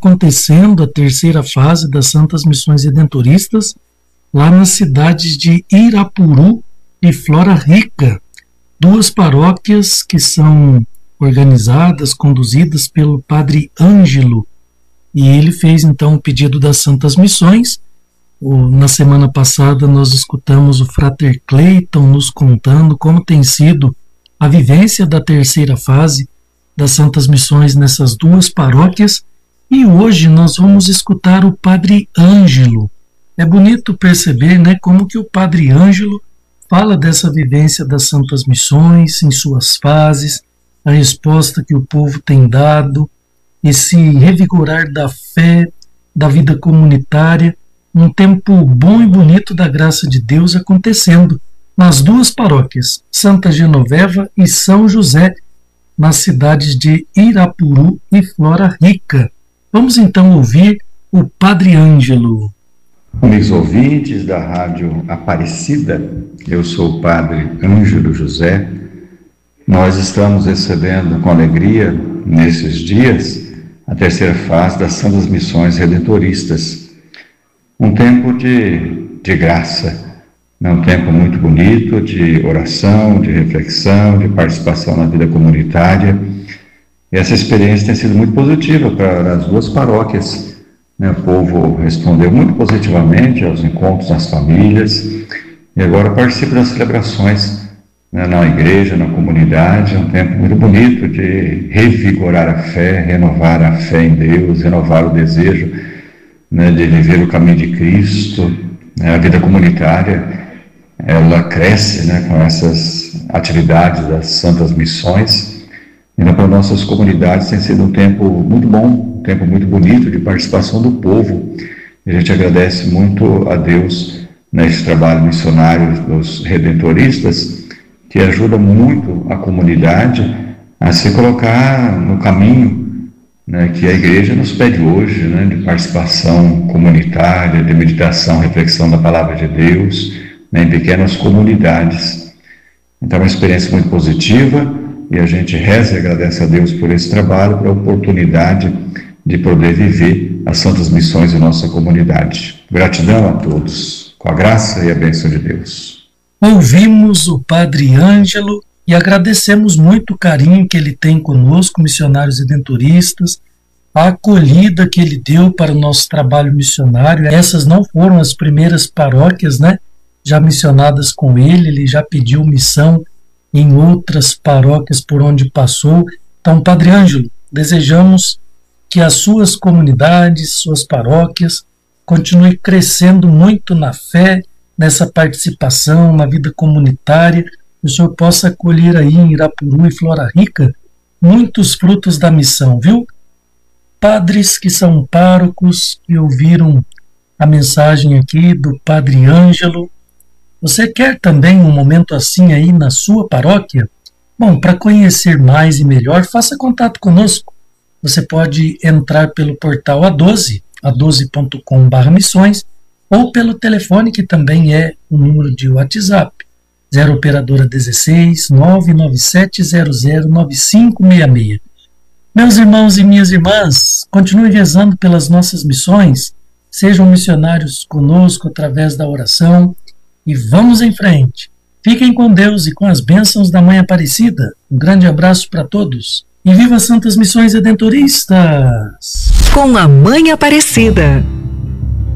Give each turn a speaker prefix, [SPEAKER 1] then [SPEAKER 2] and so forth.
[SPEAKER 1] acontecendo a terceira fase das Santas Missões Redentoristas lá nas cidades de Irapuru e Flora Rica, duas paróquias que são organizadas, conduzidas pelo Padre Ângelo, e ele fez então o pedido das Santas Missões. Na semana passada nós escutamos o Frater Cleiton nos contando como tem sido a vivência da terceira fase das Santas Missões nessas duas paróquias, e hoje nós vamos escutar o Padre Ângelo. É bonito perceber, como que o Padre Ângelo fala dessa vivência das Santas Missões em suas fases, a resposta que o povo tem dado, esse revigorar da fé, da vida comunitária, um tempo bom e bonito da graça de Deus acontecendo nas duas paróquias, Santa Genoveva e São José, nas cidades de Irapuru e Flora Rica. Vamos então ouvir o Padre Ângelo.
[SPEAKER 2] Amigos ouvintes da Rádio Aparecida, eu sou o Padre Ângelo José. Nós estamos recebendo com alegria, nesses dias, a terceira fase das Santas Missões Redentoristas. Um tempo de graça, um tempo muito bonito de oração, de reflexão, de participação na vida comunitária. E essa experiência tem sido muito positiva para as duas paróquias. O povo respondeu muito positivamente aos encontros nas famílias e agora participa das celebrações na igreja, na comunidade. É um tempo muito bonito de revigorar a fé, renovar a fé em Deus, renovar o desejo de viver o caminho de Cristo. A vida comunitária, ela cresce com essas atividades das Santas Missões. Então, para nossas comunidades tem sido um tempo muito bom, um tempo muito bonito de participação do povo. E a gente agradece muito a Deus nesse trabalho missionário dos redentoristas, que ajuda muito a comunidade a se colocar no caminho que a igreja nos pede hoje, de participação comunitária, de meditação, reflexão da palavra de Deus, em pequenas comunidades. Então é uma experiência muito positiva e a gente reza e agradece a Deus por esse trabalho, por a oportunidade de poder viver as Santas Missões em nossa comunidade. Gratidão a todos, com a graça e a bênção de Deus.
[SPEAKER 1] Ouvimos o Padre Ângelo e agradecemos muito o carinho que ele tem conosco, missionários redentoristas, a acolhida que ele deu para o nosso trabalho missionário. Essas não foram as primeiras paróquias, já missionadas com ele já pediu missão em outras paróquias por onde passou. Então, Padre Ângelo, desejamos que as suas comunidades, suas paróquias, continuem crescendo muito na fé, nessa participação, na vida comunitária, que o Senhor possa colher aí em Irapuru e Flora Rica muitos frutos da missão, viu? Padres que são párocos, que ouviram a mensagem aqui do Padre Ângelo, você quer também um momento assim aí na sua paróquia? Bom, para conhecer mais e melhor, faça contato conosco. Você pode entrar pelo portal A12, a12.com/missões, ou pelo telefone que também é o número de WhatsApp, 0 operadora 16 997 00 9566. Meus irmãos e minhas irmãs, continuem rezando pelas nossas missões, sejam missionários conosco através da oração e vamos em frente. Fiquem com Deus e com as bênçãos da Mãe Aparecida. Um grande abraço para todos e viva as Santas Missões Redentoristas!
[SPEAKER 3] Com a Mãe Aparecida.